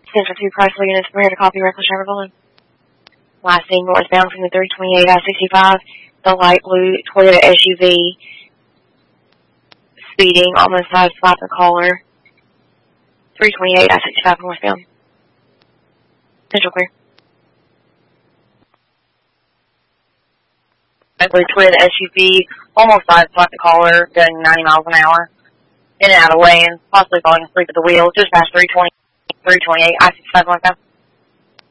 Central 2 Chrysler units prepared to copy reckless driver below. Last seen northbound from the 328 I-65, the light blue Toyota SUV, speeding on the side slap the caller. 328 I-65 northbound. Central clear. Light blue Toyota SUV, almost side slap the caller, going 90 miles an hour. In and out of lane, possibly falling asleep at the wheel, just past 328 I-65 northbound.